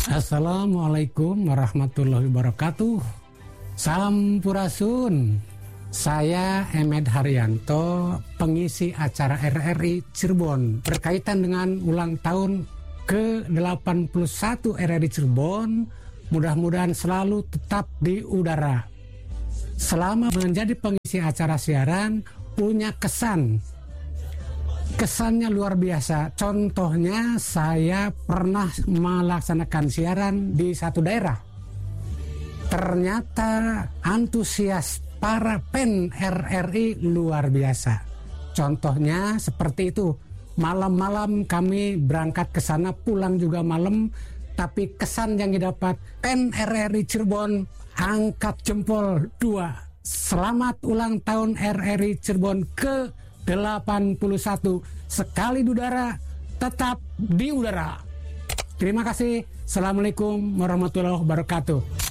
Assalamualaikum warahmatullahi wabarakatuh. Sampurasun. Saya Emed Haryanto, pengisi acara RRI Cirebon berkaitan dengan ulang tahun ke-81 RRI Cirebon. Mudah-mudahan selalu tetap di udara. Selama menjadi pengisi acara siaran punya kesannya luar biasa. Contohnya saya pernah melaksanakan siaran di satu daerah. Ternyata antusias para pen RRI luar biasa. Contohnya seperti itu. Malam-malam kami berangkat ke sana, pulang juga malam. Tapi kesan yang didapat pen RRI Cirebon angkat jempol 2. Selamat ulang tahun RRI Cirebon ke-81. Sekali di udara, tetap di udara. Terima kasih. Assalamualaikum warahmatullahi wabarakatuh.